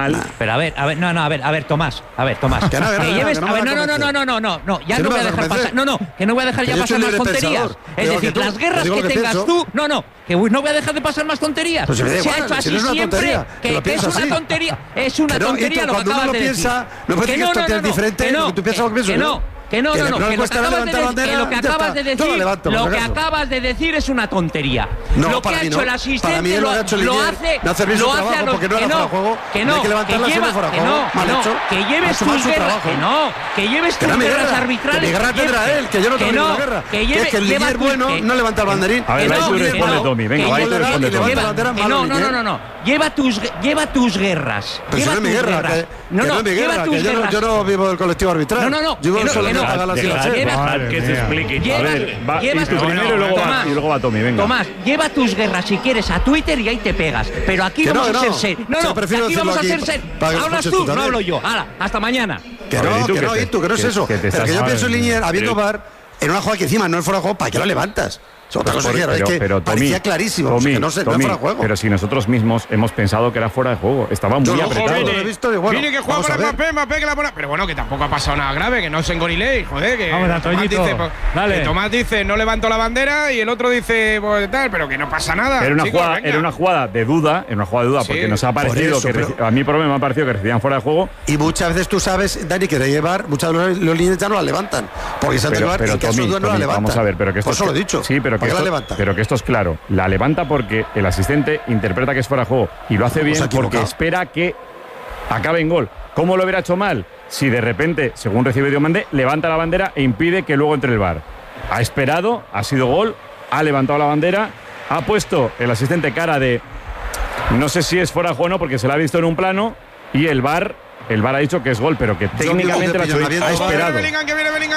mal. Pero a ver, Tomás. Que no, que lleves. no, a ver, no, no, ya no voy a dejar pasar. No, que no voy a dejar ya pasar más tonterías. Es decir, las guerras que tengas tú. Que no voy a dejar de pasar más tonterías. Pues se ha hecho así siempre. Que es una tontería. Es una tontería lo que acabas de decir. No puede decir que esto es diferente. Tú piensas lo que pienso. Que lo que acabas de decir es una tontería. Lo que ha hecho el asistente lo hace a los que lleves tus guerras, que lleves tus guerras arbitrales. Que guerra tendrá él, que yo no tengo ninguna guerra. Que es que el líder bueno no levanta el banderín. A ver, tú responde, Tommy. Venga, ahí tú responde, Tommy. No. Lleva tus guerras. Pero no es mi guerra. No es mi guerra. Yo no vivo del colectivo arbitral. Que se explique. A ver, va tú primero y luego va Tommy, venga. Tomás, lleva tus guerras si quieres a Twitter y ahí te pegas. Pero aquí vamos a ser serios. Aquí vamos a ser serios. ¿Hablas tú? No hablo yo. Hala, hasta mañana. Que no es eso. Pero que yo pienso en Liniers, habiendo VAR, en una jugada que encima no es fuera de juego, ¿para qué lo levantas? Otra cosa es que parecía clarísimo, Tommy, que no es fuera de juego. Pero si nosotros mismos hemos pensado que era fuera de juego, estaba muy apretado. Viene que juega para Mbappé que la pone. Pero bueno, que tampoco ha pasado nada grave, que no se engorilé, joder, que Tomás dice no levanto la bandera y el otro dice pues tal, pero que no pasa nada. Era una jugada de duda, porque nos ha parecido a mí por lo menos me ha parecido que recibían fuera de juego. Y muchas veces tú sabes, Dani, que de llevar, muchas veces los líneas ya no la levantan, porque se pero en caso de no la levantan. Vamos a ver, pero que esto lo he dicho. Sí, pero que esto es claro. La levanta porque el asistente interpreta que es fuera de juego y lo hace bien porque espera que acabe en gol. ¿Cómo lo hubiera hecho mal? Si de repente, según recibe Diomande, levanta la bandera e impide que luego entre el VAR. Ha esperado, ha sido gol, ha levantado la bandera, ha puesto el asistente cara de no sé si es fuera de juego o no porque se la ha visto en un plano y el VAR ha dicho que es gol, pero que técnicamente ha esperado. Bellingham,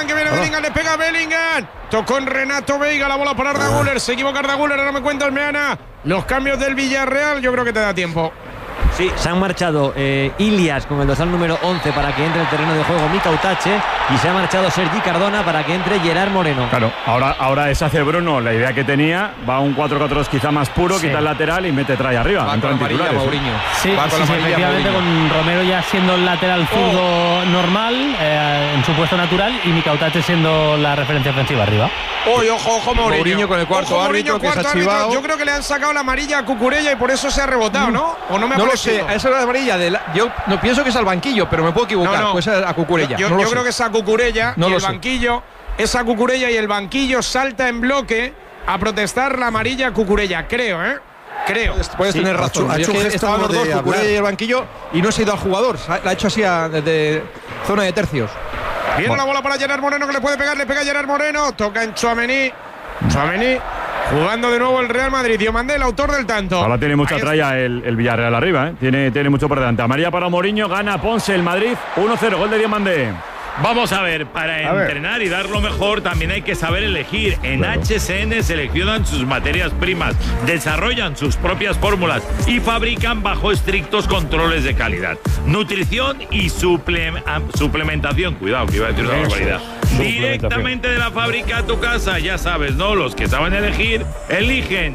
le pega a Bellingham. Tocó en Renato Veiga la bola para Arda Güler. Se equivoca Arda Güler, ahora me cuenta el Meana. Los cambios del Villarreal, yo creo que te da tiempo. Sí, se han marchado Ilias con el dorsal número 11 para que entre el terreno de juego Mika Utache y se ha marchado Sergi Cardona para que entre Gerard Moreno. Claro, ahora es hace Bruno la idea que tenía, va un 4-4-2 quizá más puro, quita el lateral y mete trae arriba. Va con amarilla Mourinho. Sí, efectivamente con Romero ya siendo el lateral zurdo normal en su puesto natural y Mika Utache siendo la referencia ofensiva arriba. Ojo Mourinho con el cuarto árbitro que se ha chivado. Yo creo que le han sacado la amarilla a Cucurella y por eso se ha rebotado, ¿no? ¿O no me ha No lo sé, esa es la amarilla yo no pienso que es al banquillo, pero me puedo equivocar. Pues es a Cucurella. Yo creo que es a Cucurella y el banquillo. Es a Cucurella y el banquillo salta en bloque a protestar la amarilla a Cucurella, creo. Puedes tener razón. Estaban los dos, Cucurella y el banquillo, y no se ha ido al jugador. La ha hecho así desde zona de tercios. Viene la bola para Gerard Moreno que le puede pegar, le pega Gerard Moreno, toca en Tchouaméni. Jugando de nuevo el Real Madrid. Diomande, el autor del tanto. Ahora tiene mucha tralla el Villarreal arriba, Tiene mucho por delante. Amarilla para Mourinho, gana Ponce el Madrid. 1-0, gol de Diomande. Vamos a ver, para entrenar y dar lo mejor también hay que saber elegir. En HSN seleccionan sus materias primas, desarrollan sus propias fórmulas y fabrican bajo estrictos controles de calidad. Nutrición y suplementación. Cuidado, que iba a decir una barbaridad. Directamente de la fábrica a tu casa, ya sabes, ¿no? Los que saben elegir, eligen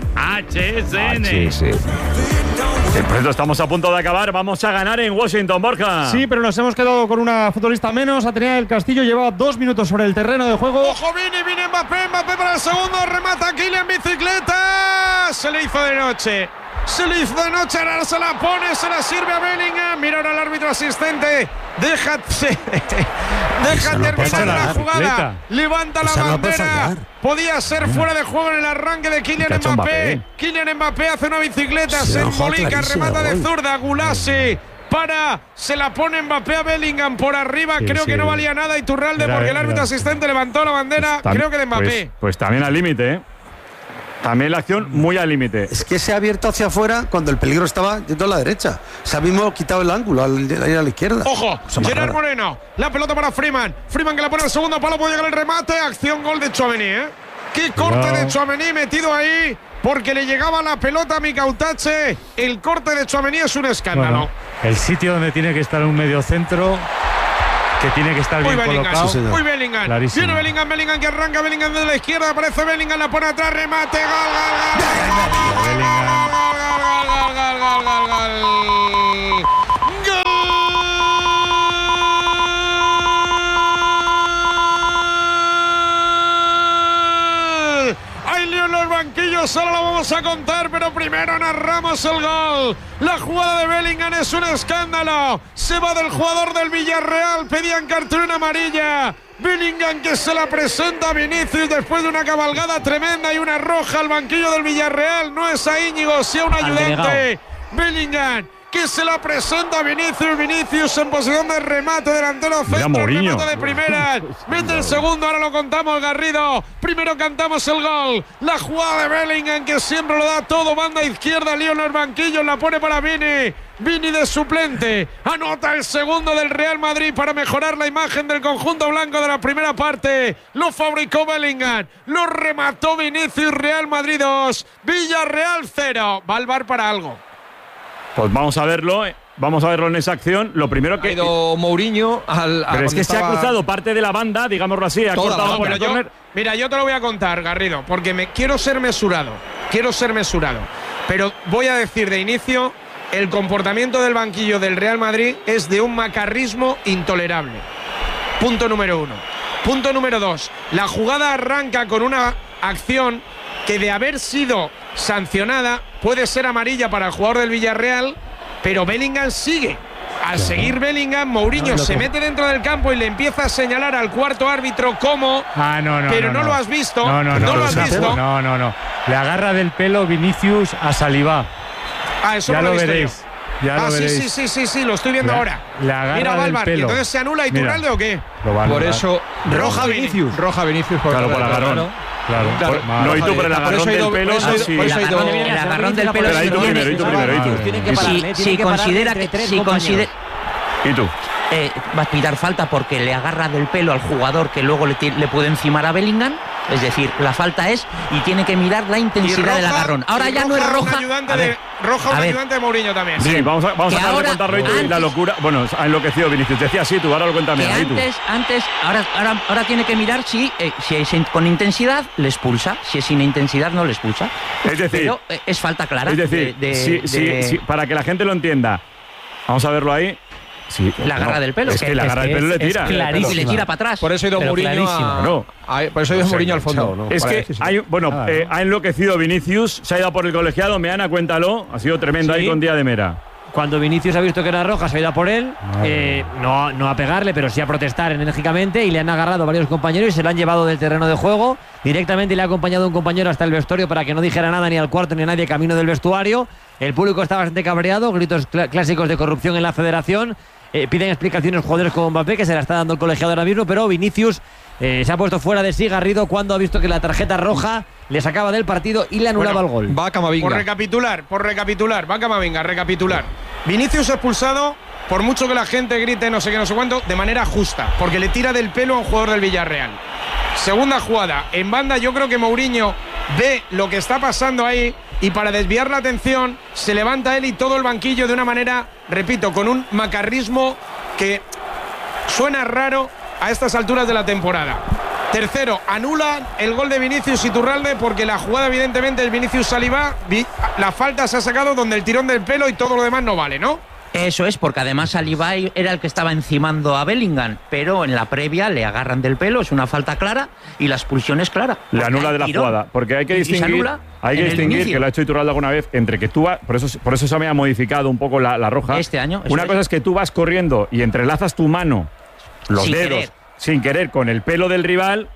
HSN. Por eso estamos a punto de acabar. Vamos a ganar en Washington, Borja. Sí, pero nos hemos quedado con una futbolista menos. Atenea del Castillo lleva 2 minutos sobre el terreno de juego. Ojo, viene Mbappé para el segundo. Remata Kylian en bicicleta. Se le hizo de noche. Ahora se la pone, se la sirve a Bellingham. Mira ahora el árbitro asistente. Deja terminar la jugada. Levanta la bandera. Podía ser fuera de juego en el arranque de Kylian Mbappé. Kylian Mbappé hace una bicicleta, se embolica, remata de zurda. Gulasi se la pone Mbappé a Bellingham por arriba. Creo que no valía nada Iturralde porque el árbitro asistente levantó la bandera. Creo que de Mbappé. Pues también al límite, También la acción muy al límite. Es que se ha abierto hacia afuera cuando el peligro estaba yendo a la derecha. Se ha mismo quitado el ángulo al ir a la izquierda. Ojo, Gerard Moreno. La pelota para Freeman. Freeman que la pone al segundo palo, puede llegar el remate. Acción, gol de Tchouaméni, Qué corte de Tchouaméni metido ahí. Porque le llegaba la pelota a Mika Utache. El corte de Tchouaméni es un escándalo. Bueno, el sitio donde tiene que estar un mediocentro, que tiene que estar bien colocado. Muy Bellingham. Clarísimo. Viene Bellingham que arranca. Bellingham desde la izquierda. Aparece Bellingham, la pone atrás. Remate. Gol. minutos, ahora lo vamos a contar, pero primero narramos el gol. La jugada de Bellingham es un escándalo. Se va del jugador del Villarreal, pedían cartulina amarilla. Bellingham que se la presenta a Vinicius después de una cabalgada tremenda y una roja al banquillo del Villarreal. No es a Íñigo, sí a un ayudante. Bellingham que se la presenta a Vinicius en posición de remate, delantero centro, remate de primera, mete el segundo, ahora lo contamos, Garrido. Primero cantamos el gol, la jugada de Bellingham que siempre lo da todo, banda izquierda, lío en los banquillos, la pone para Vini de suplente, anota el segundo del Real Madrid para mejorar la imagen del conjunto blanco de la primera parte. Lo fabricó Bellingham, lo remató Vinicius. Real Madrid 2, Villarreal 0. Va al VAR para algo. Pues vamos a verlo en esa acción. Lo primero que... Ha ido Mourinho pero es que se ha cruzado parte de la banda, digámoslo así. Ha cortado por el córner. Mira, yo te lo voy a contar, Garrido, porque quiero ser mesurado. Pero voy a decir de inicio, el comportamiento del banquillo del Real Madrid es de un macarrismo intolerable. Punto número 1. Punto número 2. La jugada arranca con una acción que, de haber sido sancionada, puede ser amarilla para el jugador del Villarreal, pero Bellingham sigue. Al seguir Bellingham, Mourinho se mete dentro del campo y le empieza a señalar al cuarto árbitro cómo. Pero no lo has visto. No lo has visto. No. Le agarra del pelo Vinicius a Saliba. Eso ya lo visto veréis. Yo. Ya lo veréis. Sí, lo estoy viendo ahora. Mira, Valvar, entonces se anula Iturralde o qué. Por eso, roja Vinicius. Claro, por agarrón. Claro. No, y tú, pero el agarrón del pelo. El agarrón del pelo. Si considera que. ¿Y tú? Va a pitar falta porque le agarra del pelo al jugador que luego le puede encimar a Bellingham. Es decir, la falta es y tiene que mirar la intensidad del agarrón. Ahora ya no es roja. Un ayudante de Mourinho también. Sí, vamos a acabar de contarlo y la locura. Bueno, ha enloquecido Vinicius. Decía así, tú ahora lo cuéntame. Ahora tiene que mirar si es con intensidad le expulsa, si es sin intensidad no le expulsa. Es decir, pero es falta clara. Es decir, sí, para que la gente lo entienda, vamos a verlo ahí. Sí, la agarra del pelo. Es que la agarra del pelo le tira. Y le tira para atrás. Por eso ha ido Mourinho al fondo. Es que ha enloquecido Vinicius, se ha ido por el colegiado. Meana, cuéntalo. Ha sido tremendo ahí con Díaz de Mera. Cuando Vinicius ha visto que era roja, se ha ido a por él, no a pegarle, pero sí a protestar enérgicamente, y le han agarrado varios compañeros y se lo han llevado del terreno de juego. Directamente le ha acompañado un compañero hasta el vestuario para que no dijera nada ni al cuarto ni a nadie camino del vestuario. El público está bastante cabreado, gritos clásicos de corrupción en la federación. Piden explicaciones jugadores como Mbappé, que se la está dando el colegiado ahora mismo, pero Vinicius se ha puesto fuera de sí, Garrido, cuando ha visto que la tarjeta roja le sacaba del partido y le anulaba el gol. Va Camavinga. Por recapitular, va Camavinga, recapitular. Vinicius expulsado, por mucho que la gente grite no sé qué, no sé cuánto, de manera justa, porque le tira del pelo a un jugador del Villarreal. Segunda jugada, en banda yo creo que Mourinho ve lo que está pasando ahí y para desviar la atención se levanta él y todo el banquillo de una manera, repito, con un macarrismo que suena raro a estas alturas de la temporada. Tercero, anulan el gol de Vinicius Iturralde porque la jugada evidentemente es Vinicius Saliba. La falta se ha sacado donde el tirón del pelo y todo lo demás no vale, ¿no? Eso es, porque además Saliba era el que estaba encimando a Bellingham, pero en la previa le agarran del pelo, es una falta clara y la expulsión es clara. Le anula de la jugada, porque hay que distinguir que lo ha hecho Iturralde alguna vez entre que tú vas, por eso se me ha modificado un poco la roja. Este año. Una cosa es que tú vas corriendo y entrelazas tu mano, los dedos, sin querer, con el pelo del rival.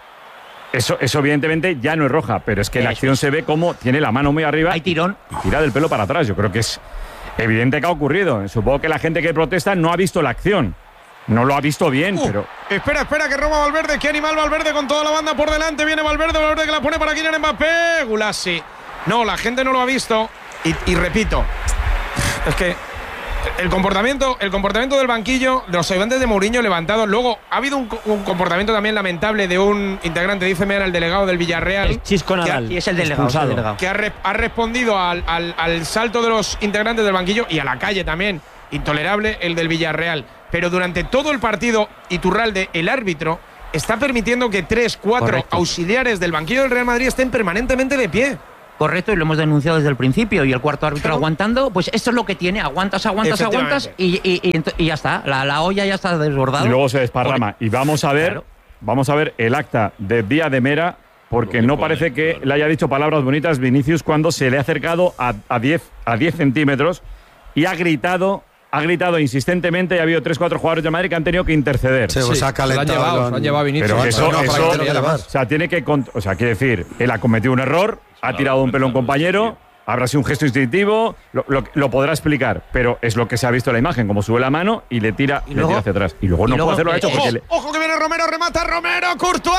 Eso evidentemente ya no es roja, pero es que la acción se ve como tiene la mano muy arriba. Hay tirón. Y tira del pelo para atrás. Yo creo que es evidente que ha ocurrido. Supongo que la gente que protesta no ha visto la acción. No lo ha visto bien, pero... Espera, que roba Valverde. Qué animal Valverde con toda la banda por delante. Viene Valverde que la pone para Kylian Mbappé. Gulassi. No, la gente no lo ha visto. Y repito, es que el comportamiento del banquillo, de los ayudantes de Mourinho levantados. Luego ha habido un comportamiento también lamentable de un integrante, dice Meana, el delegado del Villarreal. El Chisco Nadal. Y es el delegado. Que ha respondido al salto de los integrantes del banquillo y a la calle también. Intolerable el del Villarreal. Pero durante todo el partido, Iturralde, el árbitro, está permitiendo que 3-4 auxiliares del banquillo del Real Madrid estén permanentemente de pie. Correcto, y lo hemos denunciado desde el principio. Y el cuarto árbitro aguantando, pues esto es lo que tiene. Aguantas y ya está. La olla ya está desbordada. Y luego se desparrama. Y vamos a ver el acta de Díaz de Mera porque no parece que le haya dicho palabras bonitas Vinicius cuando se le ha acercado a 10 centímetros y ha gritado insistentemente, y ha habido 3-4 jugadores de Madrid que han tenido que interceder. Se ha calentado. Se han llevado a Vinicius. Pero eso o sea, tiene que, o sea, quiere decir, él ha cometido un error, ha tirado un pelo a un compañero, habrá sido un gesto instintivo, lo podrá explicar, pero es lo que se ha visto en la imagen, como sube la mano y le tira hacia atrás. Y luego no puede hacerlo, ha hecho porque ojo que viene Romero, remata Romero, Courtois.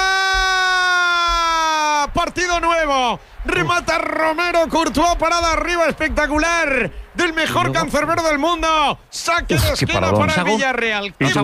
Partido nuevo. Remata Romero, Courtois, parada arriba espectacular del mejor cancerbero del mundo. Saque de esquina para el Villarreal. Os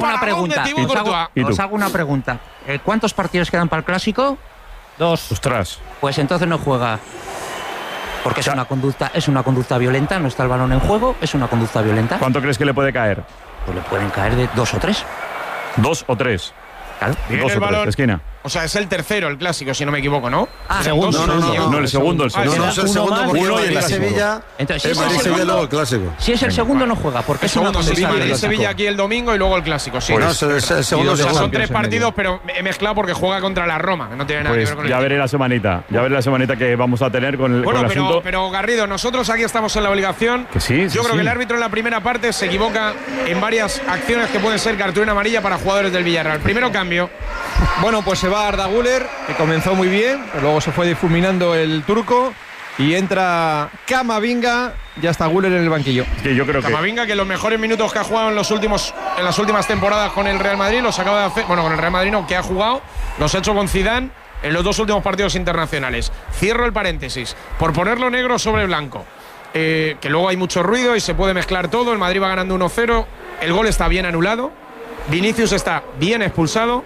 hago una pregunta. ¿Cuántos partidos quedan para el Clásico? 2. Ostras. Pues entonces no juega. Porque es una conducta violenta, no está el balón en juego, es una conducta violenta. ¿Cuánto crees que le puede caer? Pues le pueden caer de 2 o 3. 2 o 3. Claro. 2 o 3 de esquina. O sea, es el tercero, el Clásico, si no me equivoco, ¿no? Segundo. No, el segundo. No, es el segundo porque el Sevilla. Entonces, luego el Clásico. Si es el segundo, no juega, porque es una conducta violenta. Sevilla aquí el domingo y luego el Clásico, sí. Pues es el segundo. O sea, son 3 partidos, pero he mezclado porque juega contra la Roma, que no tiene nada que ver con el ya veré la semanita que vamos a tener con el asunto. Pero Garrido, nosotros aquí estamos en la obligación. Yo creo que el árbitro en la primera parte se equivoca en varias acciones que pueden ser cartulina amarilla para jugadores del Villarreal. Primero cambio. Bueno, pues se va Arda Güler, que comenzó muy bien, pero luego se fue difuminando el turco y entra Camavinga. Ya está Güler en el banquillo. Sí, yo creo Camavinga, que los mejores minutos que ha jugado en las últimas temporadas con el Real Madrid los acaba de hacer. Bueno, con el Real Madrid no, que ha jugado, los ha hecho con Zidane en los 2 últimos partidos internacionales. Cierro el paréntesis por ponerlo negro sobre blanco. Que luego hay mucho ruido y se puede mezclar todo. El Madrid va ganando 1-0. El gol está bien anulado. Vinicius está bien expulsado.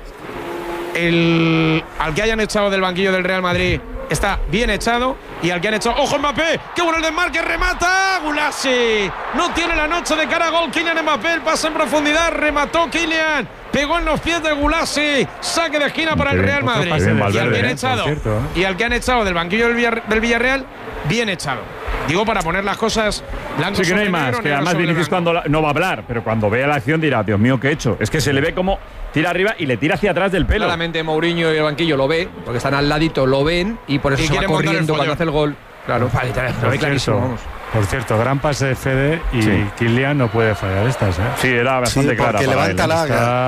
Al que hayan echado del banquillo del Real Madrid está bien echado. Y al que han echado, ¡ojo Mbappé! ¡Qué bueno el desmarque! ¡Remata! ¡Gulasi! No tiene la noche de cara a gol Kylian Mbappé. El pase en profundidad. Remató Kylian. Pegó en los pies de Gulasi. Saque de esquina para el Real Madrid. Y al que han echado del banquillo del Villarreal, bien echado. Digo, para poner las cosas blancas. Sí, que no hay más. Que además Vinicius cuando no va a hablar, pero cuando vea la acción dirá, Dios mío, ¿qué he hecho? Es que se le ve como tira arriba y le tira hacia atrás del pelo. Claramente Mourinho y el banquillo lo ve, porque están al ladito, lo ven y por eso se va corriendo cuando hace el gol. Claro, lo ve clarísimo, vamos. Por cierto, gran pase de Fede y Kylian no puede fallar estas, ¿eh? Sí, era bastante clara. Porque levanta la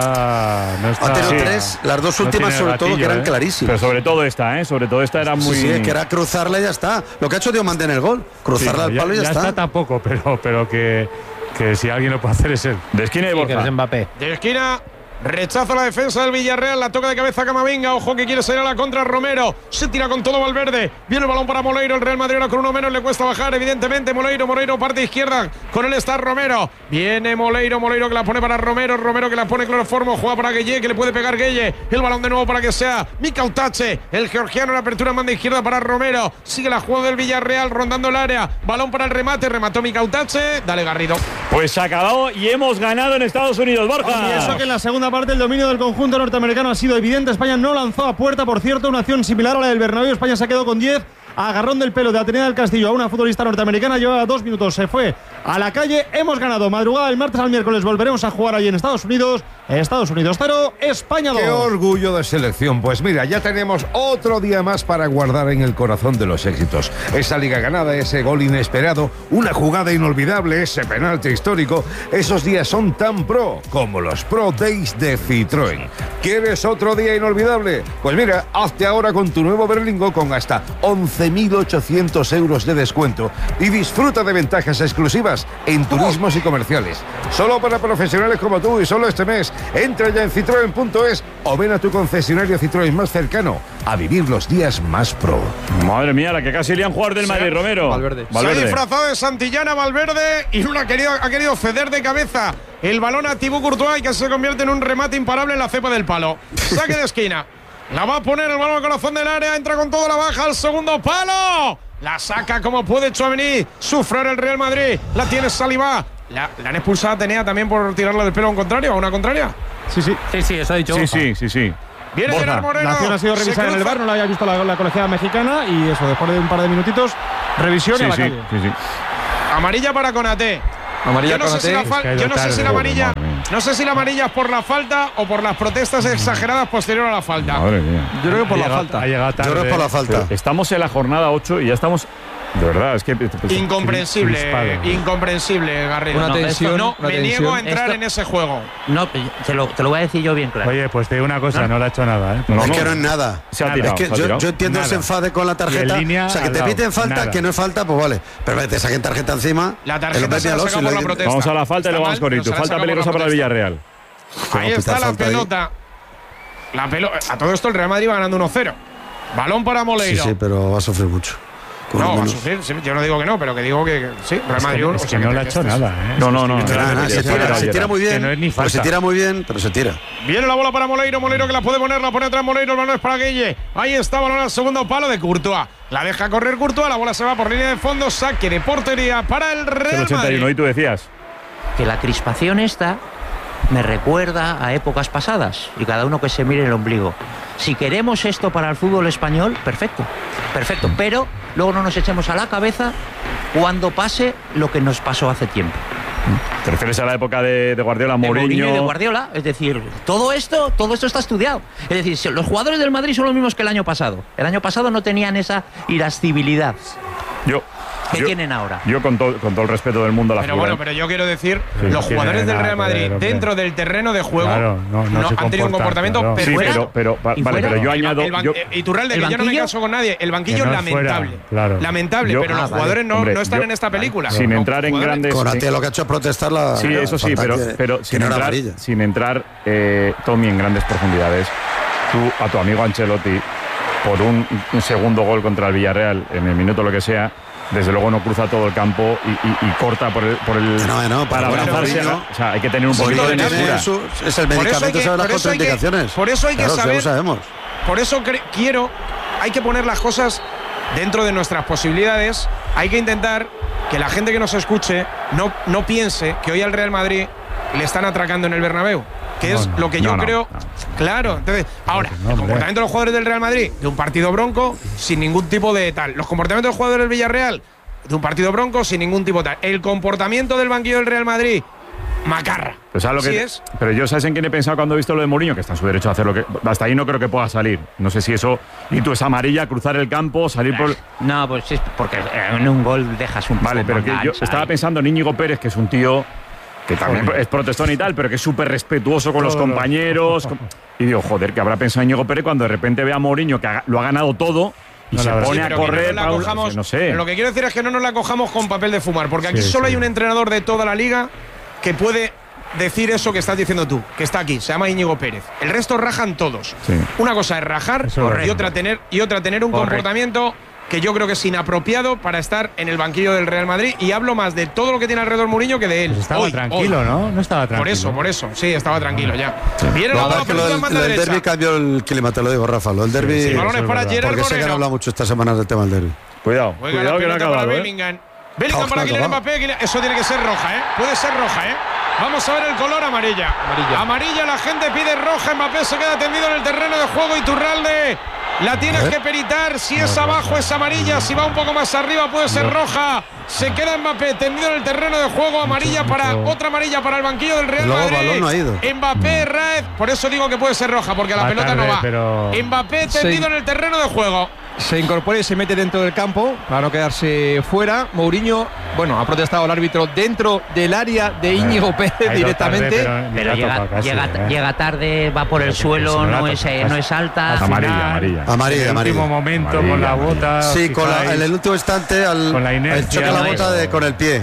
ha tenido 3, las 2 últimas sobre todo, que eran clarísimas. Pero sobre todo esta era muy. Sí, que era cruzarla y ya está. Lo que ha hecho Diomande en el gol, cruzarla al palo y ya está. Ya está tampoco, pero que si alguien lo puede hacer es él. De esquina y de Borja. Mbappé. De esquina. Rechaza la defensa del Villarreal, la toca de cabeza Camavinga, ojo que quiere salir a la contra Romero, se tira con todo Valverde, viene el balón para Moleiro, el Real Madrid ahora con 1 menos, le cuesta bajar evidentemente Moleiro parte izquierda, con él está Romero, viene Moleiro que la pone para Romero que la pone cloroformo, juega para Gueye, que le puede pegar Gueye, el balón de nuevo para que sea Mikautache, el georgiano, la apertura manda izquierda para Romero, sigue la jugada del Villarreal rondando el área, balón para el remate, remató Mikautache, dale Garrido. Pues se acabó y hemos ganado en Estados Unidos, Borja. Y eso que en la segunda parte el dominio del conjunto norteamericano ha sido evidente. España no lanzó a puerta, por cierto, una acción similar a la del Bernabéu. España se quedó con 10. Agarrón del pelo de Atenea del Castillo a una futbolista norteamericana, llevaba 2 minutos, se fue a la calle. Hemos ganado. Madrugada del martes al miércoles volveremos a jugar allí en Estados Unidos. Estados Unidos 0, España 2. Qué orgullo de selección. Pues mira, ya tenemos otro día más para guardar en el corazón de los éxitos. Esa liga ganada, ese gol inesperado, una jugada inolvidable, ese penalti histórico. Esos días son tan pro como los Pro Days de Citroën. ¿Quieres otro día inolvidable? Pues mira, hazte ahora con tu nuevo Berlingo con hasta 11.800 euros de descuento y disfruta de ventajas exclusivas en turismos y comerciales. Solo para profesionales como tú y solo este mes. Entra ya en citroen.es o ven a tu concesionario Citroën más cercano a vivir los días más pro. Madre mía, la que casi le han jugado del Madrid, Romero. Valverde. Se ha disfrazado de Santillana Valverde y ha querido ceder de cabeza el balón a Thibaut Courtois y que se convierte en un remate imparable en la cepa del palo. Saque de esquina. La va a poner el balón al corazón del área, entra con toda la baja al segundo palo. La saca como puede Tchouaméni, sufre el Real Madrid, la tiene Saliba. ¿La han expulsado a Atenea también por tirarla del pelo a un contrario, a una contraria? Sí, eso ha dicho. Sí. Viene Gerard Moreno. La acción ha sido revisada en el VAR, no la había visto la colegiada mexicana y eso, después de un par de minutitos, revisión y a la calle. Amarilla para Konaté. Amarilla yo no sé si la amarilla No sé si la amarilla es por la falta o por las protestas exageradas posterior a la falta. Madre mía. Yo creo que por la falta. Yo creo que por la falta. Pero estamos en la jornada 8 y ya estamos. De verdad, es que. Incomprensible, Garrido. Una tensión, me niego a entrar en ese juego. No, te lo voy a decir yo bien claro. Oye, pues te digo una cosa, no le ha hecho nada, ¿eh? Es que no es nada. Se ha tirado. Es que yo entiendo ese enfade con la tarjeta. O sea, que te piten falta, que no es falta, pues vale. Pero te saquen tarjeta encima. La tarjeta se la saca por la protesta. Vamos a la falta y luego vamos con Itu. Falta peligrosa para el Villarreal. Ahí está la pelota. A todo esto el Real Madrid va ganando 1-0. Balón para Moleiro. Sí, pero va a sufrir mucho. No, va a sufrir. Yo no digo que no, pero que digo que sí. Real Madrid es que no le ha hecho nada, ¿eh? No. Se tira muy bien. No es ni falta. Se tira muy bien, pero se tira. Viene la bola para Moleiro que la puede poner, la pone atrás Moleiro, el balón es para Guille. Ahí está, balón al segundo palo de Courtois. La deja correr Courtois, la bola se va por línea de fondo, saque de portería para el Real Madrid. 81, y tú decías. Que la crispación esta me recuerda a épocas pasadas y cada uno que se mire el ombligo. Si queremos esto para el fútbol español, perfecto, pero luego no nos echemos a la cabeza cuando pase lo que nos pasó hace tiempo. ¿Te refieres a la época de Guardiola, Mourinho? Y de Guardiola, es decir, todo esto está estudiado. Es decir, los jugadores del Madrid son los mismos que el año pasado. El año pasado no tenían esa irascibilidad que tienen ahora. Yo con todo el respeto del mundo a la figura. Bueno, pero yo quiero decir, los jugadores del Real Madrid dentro del terreno de juego no han tenido un comportamiento pero yo añado. Iturralde, que yo no me caso con nadie. El banquillo es lamentable. Lamentable, pero los jugadores no están en esta película. Sin entrar en grandes. Conate lo que ha hecho es protestar la. Sí, eso sí, pero sin entrar, Tommy, en grandes profundidades. Tú, a tu amigo Ancelotti, por un segundo gol contra el Villarreal, en el minuto lo que sea, desde luego no cruza todo el campo y corta por el para abrazarse. O sea, hay que tener un poquito de mesura. Es el medicamento, sabe las contraindicaciones. Por eso hay que saber. Por eso hay que poner las cosas dentro de nuestras posibilidades. Hay que intentar que la gente que nos escuche no piense que hoy al Real Madrid le están atracando en el Bernabéu, que es lo que yo creo. Claro, entonces, ahora, el comportamiento de los jugadores del Real Madrid, de un partido bronco, sin ningún tipo de tal. Los comportamientos de los jugadores del Villarreal, de un partido bronco, sin ningún tipo de tal. El comportamiento del banquillo del Real Madrid, macarra. Pero yo, ¿sabes en quién he pensado cuando he visto lo de Mourinho? Que está en su derecho a hacer lo que. Hasta ahí no creo que pueda salir. No sé si eso. Y tú es amarilla, cruzar el campo, salir por. No, pues es porque en un gol dejas un. Vale, pero que yo estaba pensando en Íñigo Pérez, que es un tío que también es protestón y tal, pero que es súper respetuoso con los compañeros. Y digo, joder, que habrá pensado Íñigo Pérez cuando de repente ve a Mourinho que lo ha ganado todo y se pone a correr. No sé. Pero lo que quiero decir es que no nos la cojamos con papel de fumar, porque aquí solo hay un entrenador de toda la liga que puede decir eso que estás diciendo tú, que está aquí, se llama Íñigo Pérez. El resto rajan todos. Sí. Una cosa es rajar y otra tener un comportamiento que yo creo que es inapropiado para estar en el banquillo del Real Madrid, y hablo más de todo lo que tiene alrededor Mourinho que de él. Pues estaba tranquilo, ¿no? No estaba tranquilo. Por eso, sí, estaba tranquilo ya. Viene la bola en banda derecha. El derbi cambió el clima, te lo digo, Rafa. Lo del derbi. Balones para Gerard Porque sé que han hablado mucho esta semana del tema del derbi. Cuidado que no ha acabado, Bellingham para Kylian Mbappé. Eso tiene que ser roja, ¿eh? Puede ser roja, ¿eh? Vamos a ver el color amarilla. Amarilla, la gente pide roja. Mbappé se queda tendido en el terreno de juego. Iturralde, la tienes que peritar. Si es abajo es amarilla, si va un poco más arriba puede ser roja. Se queda Mbappé tendido en el terreno de juego. Otra amarilla para el banquillo del Real Madrid. El balón no ha ido. Mbappé, Raed, por eso digo que puede ser roja, porque la pelota no va. Mbappé tendido en el terreno de juego. Se incorpora y se mete dentro del campo para no quedarse fuera. Mourinho, ha protestado el árbitro dentro del área de Íñigo Pérez directamente. Pero llega tarde, va por el suelo, no es alta. Amarilla. En el último momento, con la bota. Sí, en el último instante, con la inercia. Choca la bota con el pie.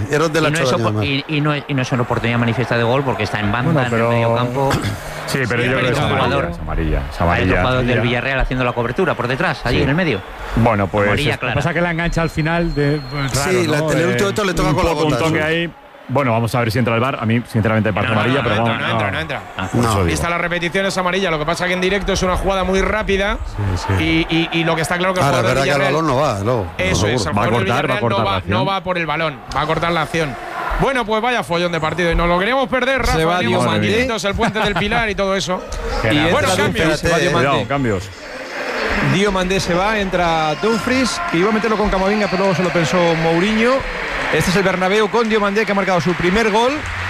Y no es una oportunidad manifiesta de gol porque está en banda, en el medio campo. Sí, pero yo creo que es amarilla. Hay otro jugador del Villarreal haciendo la cobertura por detrás, allí en el medio. Bueno, pues. Lo que pasa es que la engancha al final. En el último momento le toca con la bota. Un toque ahí. Bueno, vamos a ver si entra el VAR. A mí, sinceramente, me parece amarilla, pero vamos. No entra. Vista la repetición es amarilla. Lo que pasa es que en directo es una jugada muy rápida. Y lo que está claro que el jugador del Villarreal, que el balón no va, luego. Eso es. El jugador del Villarreal no va por el balón. Va a cortar la acción. Bueno, pues vaya follón de partido. Y nos lo queríamos perder, Rafa. Se va Diomandé, el puente del Pilar y todo eso. Y bueno, cambios. Diomandé se va, entra Dumfries, que iba a meterlo con Camavinga, pero luego se lo pensó Mourinho. Este es el Bernabéu con Diomandé, que ha marcado su primer gol.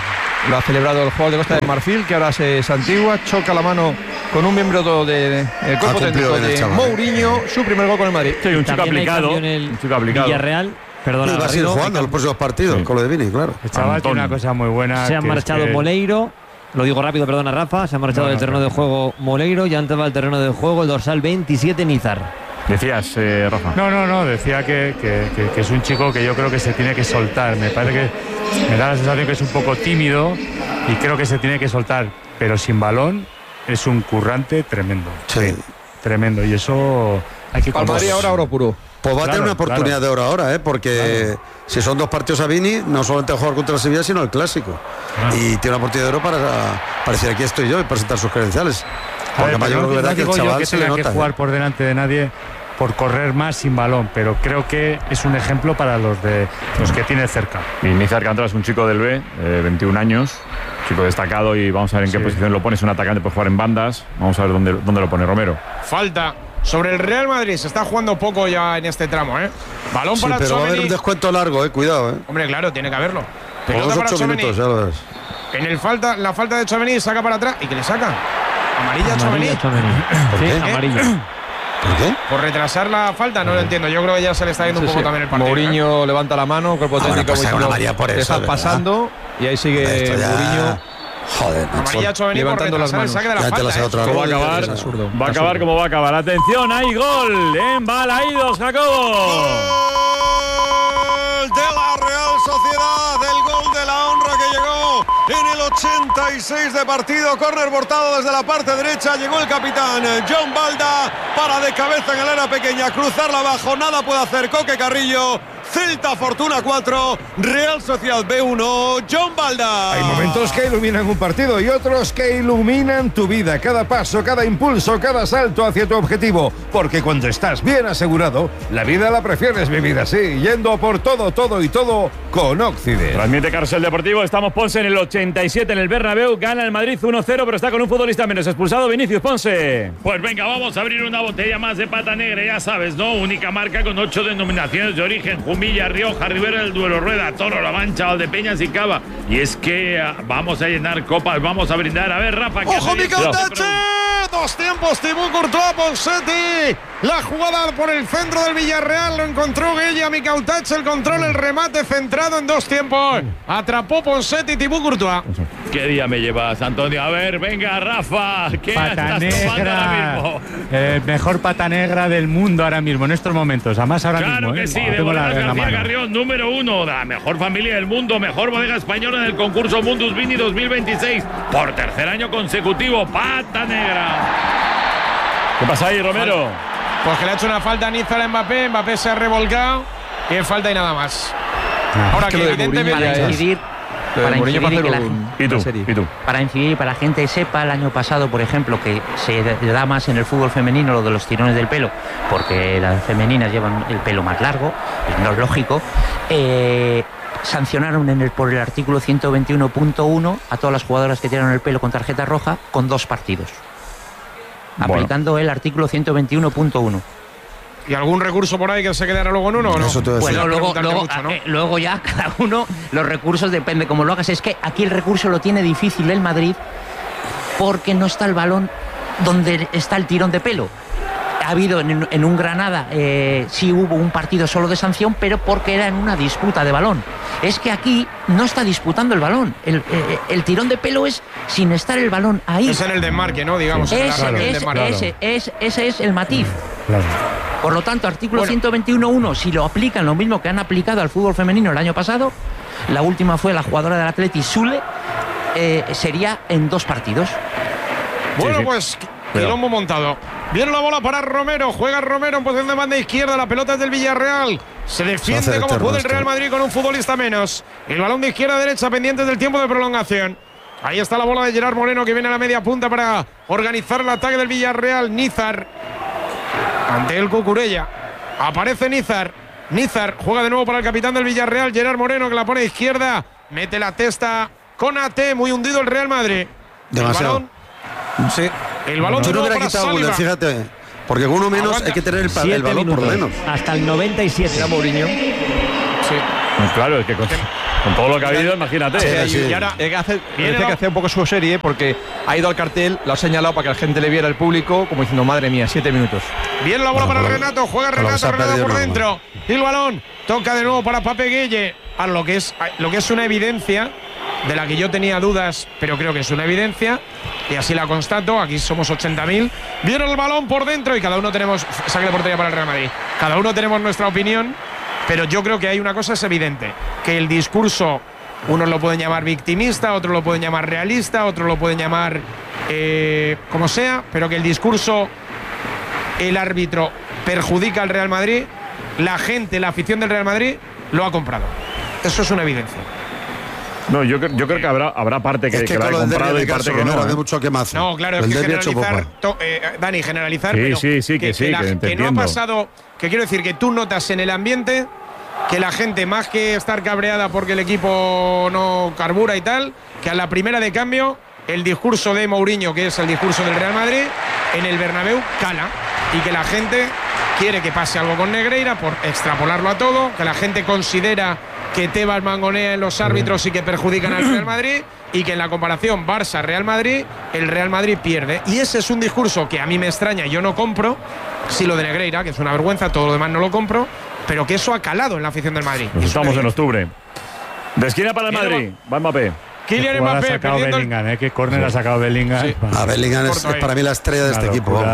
Lo ha celebrado el jugador de Costa de Marfil, que ahora se santigua, choca la mano con un miembro del cuerpo técnico de Mourinho, su primer gol con el Madrid. Sí, un chico aplicado. Un chico aplicado. Villarreal. Perdona, va a seguir jugando los próximos partidos con lo de Vini, claro. El chaval tiene una cosa muy buena. Se ha marchado Moleiro. Lo digo rápido, perdona Rafa. Se ha marchado del terreno de juego Moleiro. Ya antes va al terreno de juego el dorsal 27 Nizar. Decías, Rafa. No, decía que es un chico que yo creo que se tiene que soltar. Me parece que me da la sensación que es un poco tímido y creo que se tiene que soltar, pero sin balón es un currante tremendo. Sí. Tremendo, y eso hay que conocer. Madrid ahora oro puro. Pues va a tener una oportunidad de oro ahora, porque si son 2 partidos a Vini, no solamente jugar contra el Sevilla, sino el Clásico. Y tiene una oportunidad de oro para decir, aquí estoy yo, y presentar sus credenciales. Porque yo no digo yo que tenga que jugar por delante de nadie por correr más sin balón, pero creo que es un ejemplo para los que tiene cerca. Y Nizar Cantera es un chico del B, 21 años, chico destacado, y vamos a ver en qué posición lo pone. Es un atacante, puede jugar en bandas. Vamos a ver dónde lo pone Romero. Falta sobre el Real Madrid. Se está jugando poco ya en este tramo, Balón para pero Tchouaméni. Va a haber un descuento largo, cuidado, Hombre, claro, tiene que haberlo. Pelota para 8 minutos, ya lo ves. En la falta de Tchouaméni, saca para atrás. ¿Y qué le saca? Amarilla Tchouaméni. ¿Por qué? Amarilla. ¿Por qué? Por retrasar la falta, no lo entiendo. Yo creo que ya se le está yendo un poco también el partido. Mourinho levanta la mano, cuerpo técnico. Una María por eso, está pasando y ahí sigue Mourinho. Joder, amarilla Tchouaméni levantando las manos. Saque de la falta, Va a acabar como va a acabar. Atención, hay gol en Balaídos, Jacobo. Gol de la Real Sociedad, el gol de la honra que llegó en el 86 de partido. Córner cortado desde la parte derecha. Llegó el capitán John Balda para de cabeza en el área pequeña, cruzarla abajo. Nada puede hacer Coque Carrillo. Celta Fortuna 4, Real Sociedad B1, John Balda. Hay momentos que iluminan un partido y otros que iluminan tu vida. Cada paso, cada impulso, cada salto hacia tu objetivo. Porque cuando estás bien asegurado, la vida la prefieres vivir así, yendo por todo y todo con Occident. Transmite Carrusel Deportivo. Estamos, Ponce, en el 87 en el Bernabéu. Gana el Madrid 1-0, pero está con un futbolista menos expulsado. Vinicius, Ponce. Pues venga, vamos a abrir una botella más de Pata Negra, ya sabes, ¿no? Única marca con 8 denominaciones de origen. Jumilla, Rioja, Ribera del Duero, Rueda, Toro, La Mancha, Valdepeñas y Cava. Y es que vamos a llenar copas, vamos a brindar. A ver, Rafa. ¡Ojo, Micautache! 2 tiempos, Thibaut Courtois, Ponseti. La jugada por el centro del Villarreal, lo encontró Gueye, Micautache, el control, el remate centrado en 2 tiempos. Atrapó Ponseti, Thibaut Courtois. ¿Qué día me llevas, Antonio? A ver, venga, Rafa. ¿Qué pata estás tomando ahora mismo? El mejor pata negra del mundo ahora mismo, en estos momentos. Además, ahora mismo. Claro que sí, de Bodegas García Carrión, número 1, la mejor familia del mundo, mejor bodega española en el concurso Mundus Vini 2026. Por 3er año consecutivo, Pata Negra. ¿Qué pasa ahí, Romero? Pues que le ha hecho una falta a Nizar a Mbappé. Mbappé se ha revolcado. Y falta y nada más. Ahora que evidentemente para incidir y para la gente sepa, el año pasado, por ejemplo, que se da más en el fútbol femenino lo de los tirones del pelo, porque las femeninas llevan el pelo más largo, no es lógico. Sancionaron por el artículo 121.1 a todas las jugadoras que tiraron el pelo con tarjeta roja con 2 partidos. Aplicando el artículo 121.1. ¿Y algún recurso por ahí que se quedara luego en uno o no? Bueno, luego ya cada uno, los recursos depende cómo lo hagas. Es que aquí el recurso lo tiene difícil el Madrid porque no está el balón donde está el tirón de pelo. Ha habido en un Granada, sí hubo un partido solo de sanción, pero porque era en una disputa de balón. Es que aquí no está disputando el balón. El tirón de pelo es sin estar el balón ahí. Es en el desmarque, ¿no? Digamos. Ese es el matiz. Claro. Por lo tanto, artículo 121.1, si lo aplican lo mismo que han aplicado al fútbol femenino el año pasado, la última fue la jugadora del Atleti, Sule, sería en 2 partidos. Bueno, pues quilombo montado. Viene la bola para Romero, juega Romero en posición de banda izquierda, la pelota es del Villarreal. Se defiende como puede el Real Madrid con un futbolista menos. El balón de izquierda a derecha pendiente del tiempo de prolongación. Ahí está la bola de Gerard Moreno que viene a la media punta para organizar el ataque del Villarreal. Nizar ante el Cucurella. Aparece Nizar. Nizar juega de nuevo para el capitán del Villarreal, Gerard Moreno, que la pone a izquierda. Mete la testa con AT, muy hundido el Real Madrid. Demasiado. Sí. El balón yo no hubiera quitado Guller, fíjate. Porque con uno menos hay que tener el balón por lo menos. Hasta el 97. Era Mourinho. Sí. Claro, es que Con todo lo que ha habido, imagínate. Y ahora decía que hacía un poco su serie porque ha ido al cartel, lo ha señalado para que la gente le viera al público, como diciendo, madre mía, 7 minutos. Viene la bola para Renato, juega Renato por dentro. Y el balón toca de nuevo para Pape Gueye. A lo que es una evidencia, de la que yo tenía dudas, pero creo que es una evidencia, y así la constato. Aquí somos 80.000. Viene el balón por dentro y cada uno tenemos, saque de portería para el Real Madrid. Cada uno tenemos nuestra opinión, pero yo creo que hay una cosa es evidente, que el discurso, unos lo pueden llamar victimista, otros lo pueden llamar realista, otros lo pueden llamar como sea, pero que el discurso, el árbitro perjudica al Real Madrid, la gente, la afición del Real Madrid lo ha comprado. Eso es una evidencia. No, yo creo que habrá parte que la ha comprado y parte que no. Mucho quemazo. No, claro, es que generalizar, Dani, generalizar, que no ha pasado, que quiero decir que tú notas en el ambiente que la gente, más que estar cabreada porque el equipo no carbura y tal, que a la primera de cambio el discurso de Mourinho, que es el discurso del Real Madrid, en el Bernabéu cala, y que la gente quiere que pase algo con Negreira por extrapolarlo a todo, que la gente considera que Tebas mangonea en los árbitros y que perjudican al Real Madrid, y que en la comparación Barça-Real Madrid, el Real Madrid pierde. Y ese es un discurso que a mí me extraña, yo no compro, sí lo de Negreira, que es una vergüenza, todo lo demás no lo compro, pero que eso ha calado en la afición del Madrid. Estamos en octubre. De esquina para el Madrid, va Mbappé. Kylian Mbappé ha sacado Bellingham, qué córner ha sacado Bellingham. Sí. Bellingham es para mí la estrella de este equipo.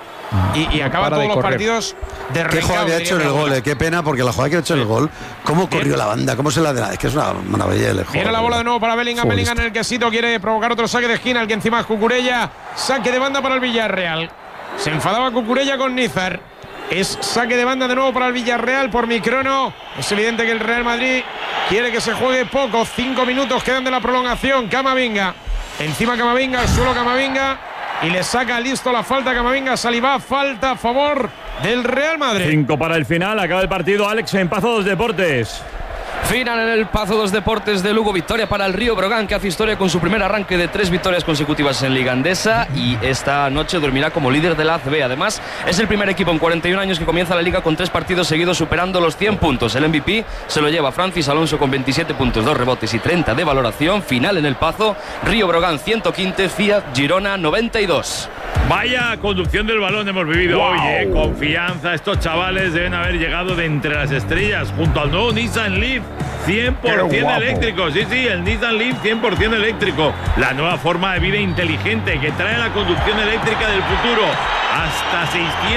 Y acaba todos los partidos de ¿Qué jugada había hecho en el gol? Qué pena, porque la jugada que ha hecho en el gol, cómo corrió la banda, cómo se la da. Es que es una maravilla el juego. Viene la bola de nuevo para Bellingham. Bellingham en el quesito quiere provocar otro saque de esquina, el que encima es Cucurella. Saque de banda para el Villarreal. Se enfadaba Cucurella con Nízar. Es saque de banda de nuevo para el Villarreal por Microno. Es evidente que el Real Madrid quiere que se juegue poco. 5 minutos quedan de la prolongación. Camavinga. Encima Camavinga, al suelo Camavinga. Y le saca listo la falta Camavinga. Saliba, falta a favor del Real Madrid. 5 para el final. Acaba el partido, Alex, en Pazo dos Deportes. Final en el Pazo dos Deportes de Lugo. Victoria para el Río Brogan, que hace historia con su primer arranque de 3 victorias consecutivas en Liga Endesa, y esta noche dormirá como líder de la ACB. Además, es el primer equipo en 41 años que comienza la Liga con 3 partidos seguidos superando los 100 puntos. El MVP se lo lleva Francis Alonso con 27 puntos, 2 rebotes y 30 de valoración. Final en el Pazo, Río Brogan 115, Fiat Girona 92. Vaya conducción del balón hemos vivido hoy, confianza. Estos chavales deben haber llegado de entre las estrellas junto al nuevo Nissan Leaf 100% eléctrico. Sí, el Nissan Leaf 100% eléctrico. La nueva forma de vida inteligente que trae la conducción eléctrica del futuro. Hasta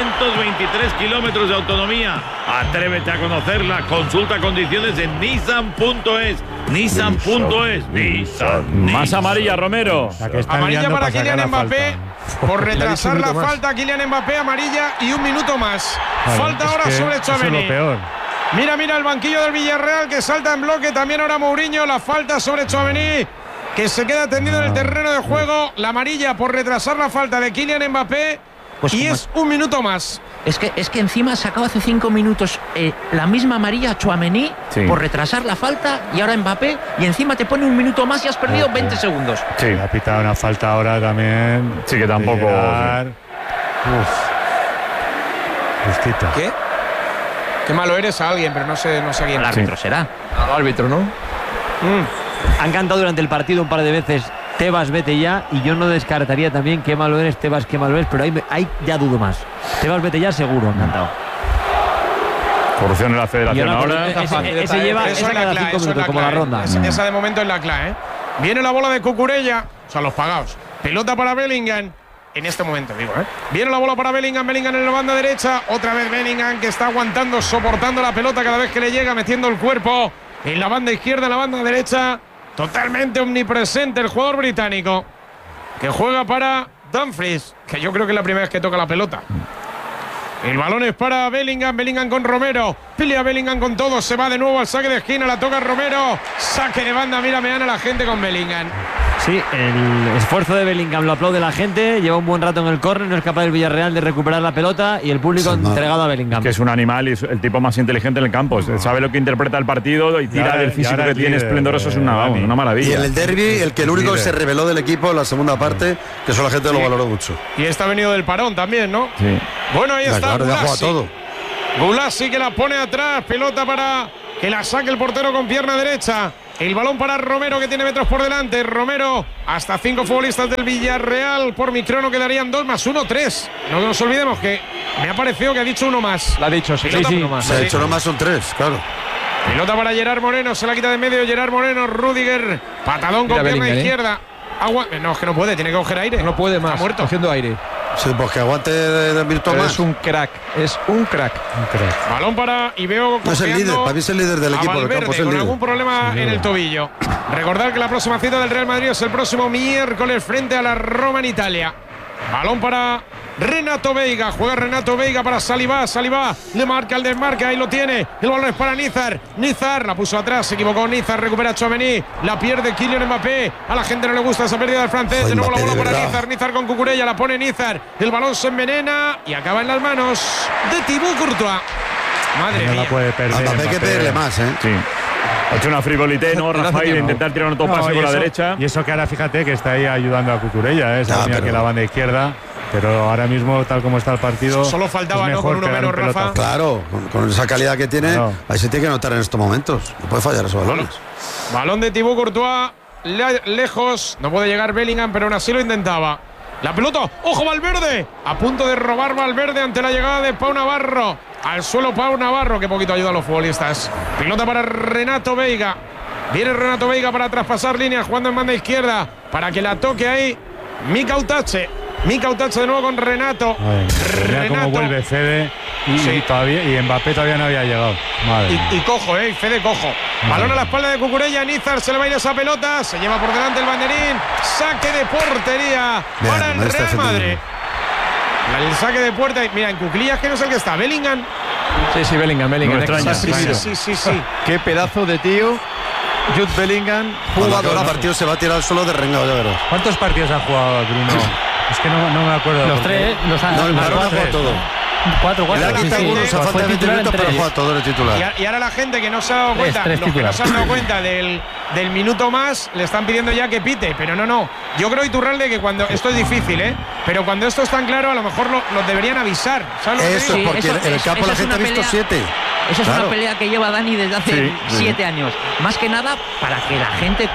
623 kilómetros de autonomía. Atrévete a conocerla. Consulta condiciones en nissan.es. Nissan.es. Nissan. Más amarilla, Romero. Amarilla para Kylian Mbappé. Por retrasar la falta, Kylian Mbappé, amarilla y 1 minuto más. Falta ahora sobre Tchouaméni. Mira el banquillo del Villarreal que salta en bloque. También ahora Mourinho. La falta sobre Tchouaméni, que se queda tendido en el terreno de juego. La amarilla por retrasar la falta de Kylian Mbappé. Pues y es 1 minuto más. Es que encima sacaba hace 5 minutos la misma amarilla a Tchouaméni por retrasar la falta, y ahora Mbappé, y encima te pone 1 minuto más y has perdido 20 segundos. Sí, ha pitado una falta ahora también. Sí, que tampoco. Justita. ¿Qué? Qué malo eres a alguien, pero no sé a quién. El árbitro será. Al árbitro, ¿no? Han cantado durante el partido un par de veces Tebas, vete ya, y yo no descartaría también qué malo eres, Tebas, qué malo eres, pero ahí ya dudo más. Tebas, vete ya, seguro, han cantado. Corrupción en la federación ahora. Ese lleva esa cada 5 minutos, como la ronda. Esa de momento es la clave. Viene la bola de Cucurella, o sea, los pagados. Pelota para Bellingham. En este momento, digo, Viene la bola para Bellingham en la banda derecha. Otra vez Bellingham, que está aguantando, soportando la pelota cada vez que le llega, metiendo el cuerpo en la banda izquierda, en la banda derecha. Totalmente omnipresente el jugador británico, que juega para Dumfries, que yo creo que es la primera vez que toca la pelota. El balón es para Bellingham con Romero. Pelea Bellingham con todo, se va de nuevo al saque de esquina, la toca Romero. Saque de banda, mira, me gana la gente con Bellingham. Sí, el esfuerzo de Bellingham lo aplaude la gente, lleva un buen rato en el córner, no es capaz el Villarreal de recuperar la pelota, y el público entregado a Bellingham. Que es un animal y es el tipo más inteligente en el campo, sabe lo que interpreta el partido y tira del físico que tiene esplendoroso, es una maravilla. Y en el derbi, el único que se reveló del equipo en la segunda parte, que eso la gente lo valoró mucho. Y está venido del parón también, ¿no? Sí. Bueno, ahí está claro, ya juega todo. Gulasi, que la pone atrás, pelota para que la saque el portero con pierna derecha. El balón para Romero, que tiene metros por delante. Romero, hasta 5 futbolistas del Villarreal. Por mi crono quedarían 2 más 1, 3. No nos olvidemos que me ha parecido que ha dicho uno más. La ha dicho, sí. Uno más. Se ha dicho uno más, son 3, claro. Pelota para Gerard Moreno, se la quita de medio Gerard Moreno. Rüdiger, patadón con pierna izquierda. No, es que no puede, tiene que coger aire. No puede más, está muerto. cogiendo aire. Sí, pues que aguante de minuto más. Es un crack. Balón para y veo no es el líder, para mí es el líder del equipo del campo. Con algún problema en el tobillo. Recordar que la próxima cita del Real Madrid es el próximo miércoles frente a la Roma en Italia. Balón para Renato Veiga, juega Renato Veiga para Saliba, le marca el desmarque, ahí lo tiene, el balón es para Nizar, la puso atrás, se equivocó Nizar, recupera Tchouaméni, la pierde Kylian Mbappé, a la gente no le gusta esa pérdida del francés, de nuevo la bola para Nizar con Cucurella, la pone Nizar, el balón se envenena y acaba en las manos de Thibaut Courtois. Madre mía. No la puede perder. Hay que pedirle más, ¿eh? Sí. Ha hecho una frivolité, ¿no, Rafael? De intentar tirar un pase con la derecha. Y eso que ahora, fíjate, que está ahí ayudando a Cucurella, esa línea que la banda izquierda. Pero ahora mismo, tal como está el partido. Solo faltaba, ¿no? Con uno menos, Rafa. Claro, con esa calidad que tiene, ahí se tiene que notar en estos momentos. No puede fallar esos balones. Balón de Thibaut Courtois, lejos. No puede llegar Bellingham, pero aún así lo intentaba. La pelota, ¡ojo Valverde! A punto de robar Valverde ante la llegada de Pau Navarro. Al suelo Pau Navarro, que poquito ayuda a los futbolistas. Pelota para Renato Veiga. Viene Renato Veiga para traspasar líneas, jugando en banda izquierda, para que la toque ahí Mika Utache de nuevo con Renato. Renato cómo vuelve Fede y Mbappé todavía no había llegado. Y cojo, Fede cojo. Balón a la espalda de Cucurella, Nizar se le va a ir esa pelota, se lleva por delante el banderín, saque de portería para el Real Madrid. El saque de puerta, mira, en cuclillas que no es el que está, Bellingham. Sí, Bellingham. No extraña. Sí. Qué pedazo de tío. Jude Bellingham, jugador. El partido se va a tirar solo de rengado, ya verás. ¿Cuántos partidos ha jugado Bruno? Es que no me acuerdo. Los 3, el Barón ha jugado todo. 4. Le ha quitado algunos a falta de 20 minutos, pero juega todo el titular. Y ahora la gente que no se ha dado cuenta, los que no se han dado cuenta del minuto más, le están pidiendo ya que pite, pero no. Yo creo, Iturralde, que cuando esto es difícil, pero cuando esto es tan claro, a lo mejor los deberían avisar. ¿Sabes eso es porque en el campo la gente ha visto 7. Esa es una pelea que lleva Dani desde hace 7 años. Más que nada para que la gente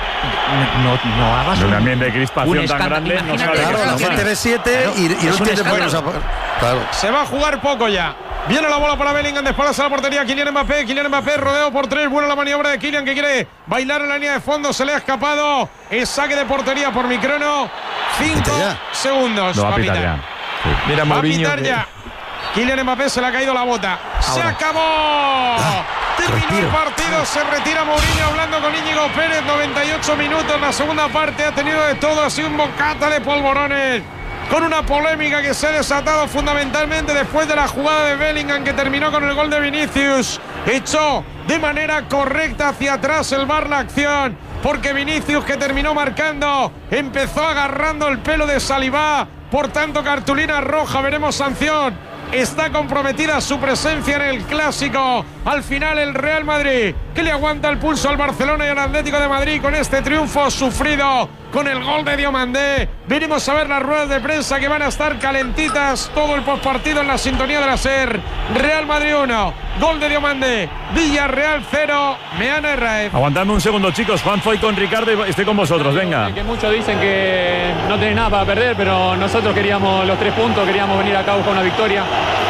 no haga un ambiente de crispación tan grande. Claro, la gente ve 7 y no tiene buenos. Claro. Se va a jugar poco ya. Viene la bola para Bellingham, de espaldas a la portería. Kylian Mbappé, rodeado por 3. Buena la maniobra de Kylian, que quiere bailar en la línea de fondo. Se le ha escapado. El saque de portería por mi crono. 5 segundos. Lo va a pitar ya. Sí. Mira, Mourinho. Va a pitar ya. Kylian Mbappé, se le ha caído la bota. ¡Se acabó! Terminó el partido, se retira Mourinho hablando con Íñigo Pérez. 98 minutos. La segunda parte ha tenido de todo. Ha sido un bocata de polvorones, con una polémica que se ha desatado fundamentalmente después de la jugada de Bellingham, que terminó con el gol de Vinicius. Echó de manera correcta hacia atrás el VAR la acción, porque Vinicius, que terminó marcando, empezó agarrando el pelo de Saliba. Por tanto, cartulina roja, veremos sanción. Está comprometida su presencia en el Clásico. Al final el Real Madrid, que le aguanta el pulso al Barcelona y al Atlético de Madrid con este triunfo sufrido, con el gol de Diomandé. Venimos a ver las ruedas de prensa, que van a estar calentitas todo el postpartido en la sintonía de la SER. Real Madrid 1, gol de Diomandé. Villarreal 0, Meana Herrera. Aguantadme un segundo, chicos. Juan Foy con Ricardo y estoy con vosotros, venga. Que muchos dicen que no tienen nada para perder, pero nosotros queríamos los 3 puntos, queríamos venir acá a buscar una victoria.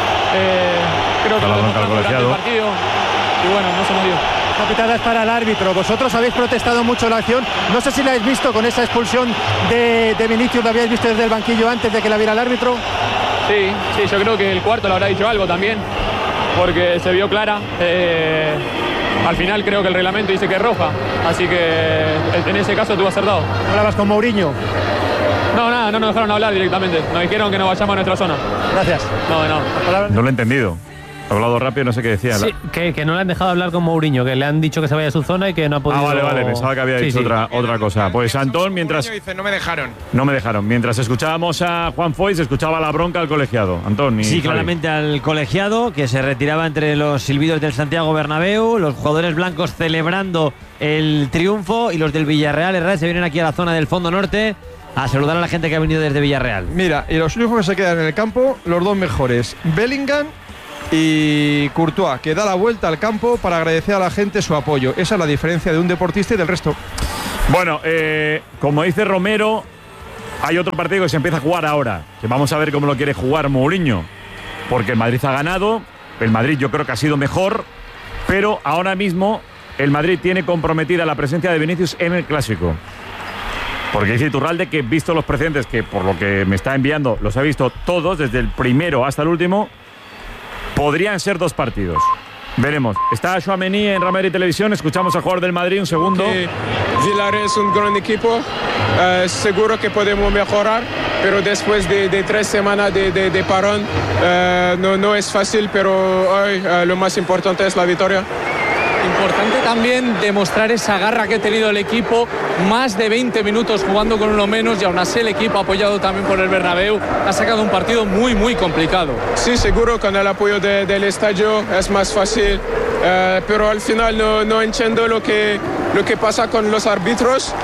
Creo que lo demostramos durante el partido y bueno, no se nos dio. La pitada es para el árbitro. Vosotros habéis protestado mucho la acción. No sé si la habéis visto con esa expulsión de Vinicius. ¿La habíais visto desde el banquillo antes de que la viera el árbitro? Sí, yo creo que el cuarto le habrá dicho algo también, porque se vio clara. Al final creo que el reglamento dice que es roja, así que en ese caso tuvo acertado. ¿Hablabas con Mourinho? No, nada, no nos dejaron hablar directamente. Nos dijeron que nos vayamos a nuestra zona. Gracias. No lo he entendido. He hablado rápido, no sé qué decía. Sí, que no le han dejado hablar con Mourinho, que le han dicho que se vaya a su zona y que no ha podido. Vale, pensaba que había dicho otra cosa. Pues Antón, mientras. Dice, no me dejaron. No me dejaron. Mientras escuchábamos a Juan Foy, se escuchaba la bronca al colegiado. Antón. Sí, claramente al colegiado, que se retiraba entre los silbidos del Santiago Bernabéu, los jugadores blancos celebrando el triunfo, y los del Villarreal Herrera se vienen aquí a la zona del fondo norte a saludar a la gente que ha venido desde Villarreal. Mira, y los únicos que se quedan en el campo, los dos mejores, Bellingham y Courtois, que da la vuelta al campo para agradecer a la gente su apoyo. Esa es la diferencia de un deportista y del resto. Bueno, como dice Romero, hay otro partido que se empieza a jugar ahora, que vamos a ver cómo lo quiere jugar Mourinho, porque el Madrid ha ganado, el Madrid yo creo que ha sido mejor, pero ahora mismo el Madrid tiene comprometida la presencia de Vinicius en el Clásico. Porque dice Iturralde que, visto los precedentes, que por lo que me está enviando los ha visto todos, desde el primero hasta el último, podrían ser 2 partidos. Veremos. Está Tchouaméni en Real Madrid Televisión. Escuchamos al jugador del Madrid un segundo. Villarreal es un gran equipo. Seguro que podemos mejorar, pero después de 3 semanas de parón no es fácil, pero hoy lo más importante es la victoria. Importante también demostrar esa garra que ha tenido el equipo, más de 20 minutos jugando con uno menos, y aún así el equipo, apoyado también por el Bernabéu, ha sacado un partido muy, muy complicado. Sí, seguro, con el apoyo del estadio es más fácil, pero al final no entiendo lo que pasa con los árbitros,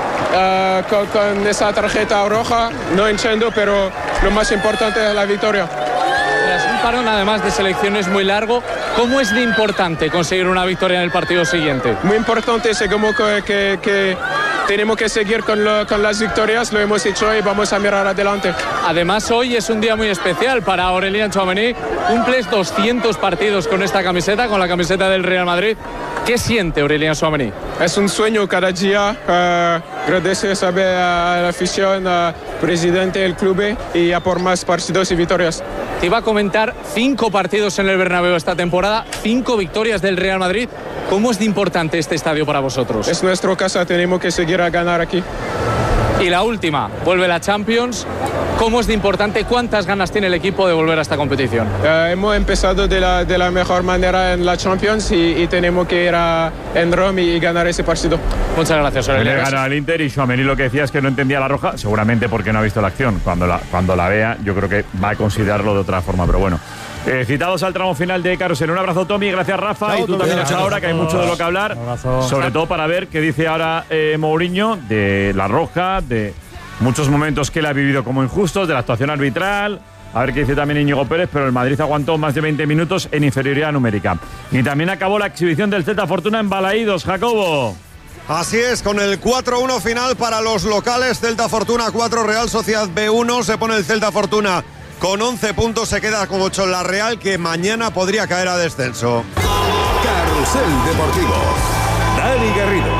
con esa tarjeta roja, no entiendo, pero lo más importante es la victoria. Tras un parón además de selecciones muy largo, ¿cómo es de importante conseguir una victoria en el partido siguiente? Muy importante, sé como que tenemos que seguir con las victorias, lo hemos hecho y vamos a mirar adelante. Además, hoy es un día muy especial para Aurélien Tchouaméni. Cumples 200 partidos con esta camiseta, con la camiseta del Real Madrid. ¿Qué siente Aurélien Tchouaméni? Es un sueño cada día. Agradecer a la afición, al presidente del club y a por más partidos y victorias. Te iba a comentar 5 partidos en el Bernabéu esta temporada, 5 victorias del Real Madrid. ¿Cómo es de importante este estadio para vosotros? Es nuestra casa, tenemos que seguir a ganar aquí. Y la última, vuelve la Champions. ¿Cómo es de importante? ¿Cuántas ganas tiene el equipo de volver a esta competición? Hemos empezado de la mejor manera en la Champions y tenemos que ir en Roma y ganar ese partido. Muchas gracias, Aurélien. Gana al Inter, y Tchouaméni lo que decía es que no entendía la roja, seguramente porque no ha visto la acción. Cuando la vea, yo creo que va a considerarlo de otra forma, pero bueno. Citados al tramo final de Carrusel. Un abrazo, Tommy, gracias, Rafa. Chao, y tú también hasta ahora, que hay mucho de lo que hablar. Sobre todo para ver qué dice ahora Mourinho de la roja, de muchos momentos que él ha vivido como injustos, de la actuación arbitral. A ver qué dice también Íñigo Pérez, pero el Madrid aguantó más de 20 minutos en inferioridad numérica. Y también acabó la exhibición del Celta Fortuna en Balaídos, Jacobo. Así es, con el 4-1 final para los locales. Celta Fortuna 4, Real Sociedad B1. Se pone el Celta Fortuna con 11 puntos, se queda con 8 la Real, que mañana podría caer a descenso. Carrusel Deportivo. Dani Garrido.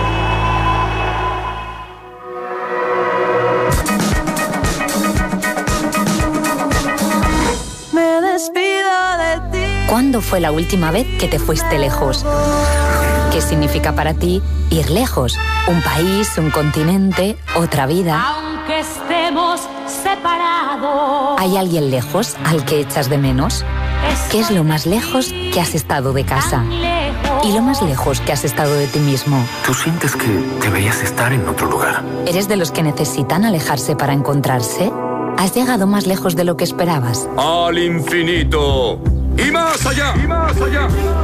Me despido de ti. ¿Cuándo fue la última vez que te fuiste lejos? ¿Qué significa para ti ir lejos? Un país, un continente, otra vida. Aunque estemos separados. ¿Hay alguien lejos al que echas de menos? ¿Qué es lo más lejos que has estado de casa? ¿Y lo más lejos que has estado de ti mismo? ¿Tú sientes que deberías estar en otro lugar? ¿Eres de los que necesitan alejarse para encontrarse? ¿Has llegado más lejos de lo que esperabas? ¡Al infinito! ¡Y más allá! ¡Y más allá!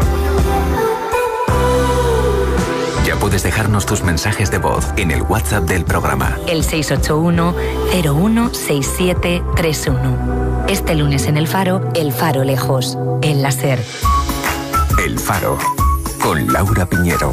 Ya puedes dejarnos tus mensajes de voz en el WhatsApp del programa. El 681-016731. Este lunes en El Faro, El Faro lejos. El láser. El Faro, con Laura Piñero.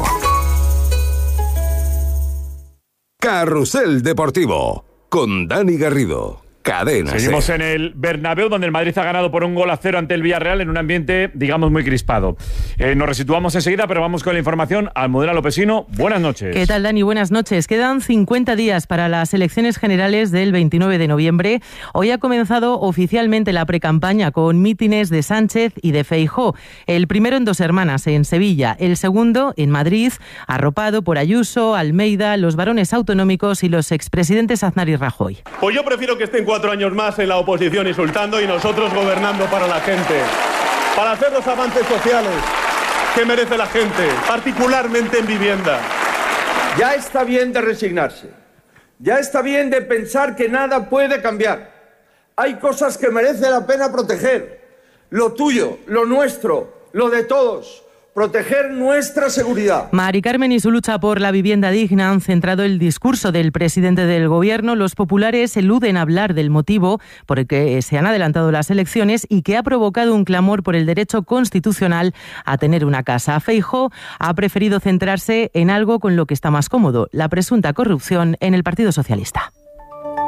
Carrusel Deportivo, con Dani Garrido. Cadena. Seguimos en el Bernabéu, donde el Madrid ha ganado por 1-0 ante el Villarreal en un ambiente, digamos, muy crispado. Nos resituamos enseguida, pero vamos con la información. Almudena Lopesino, buenas noches. ¿Qué tal, Dani? Buenas noches. Quedan 50 días para las elecciones generales del 29 de noviembre. Hoy ha comenzado oficialmente la precampaña con mítines de Sánchez y de Feijóo. El primero en Dos Hermanas, en Sevilla. El segundo en Madrid, arropado por Ayuso, Almeida, los varones autonómicos y los expresidentes Aznar y Rajoy. Pues yo prefiero que estén 4 años más en la oposición insultando y nosotros gobernando para la gente, para hacer los avances sociales que merece la gente, particularmente en vivienda. Ya está bien de resignarse, ya está bien de pensar que nada puede cambiar. Hay cosas que merece la pena proteger, lo tuyo, lo nuestro, lo de todos. proteger nuestra seguridad. Mari Carmen y su lucha por la vivienda digna han centrado el discurso del presidente del Gobierno. Los populares eluden hablar del motivo por el que se han adelantado las elecciones y que ha provocado un clamor por el derecho constitucional a tener una casa. Feijóo ha preferido centrarse en algo con lo que está más cómodo, la presunta corrupción en el Partido Socialista.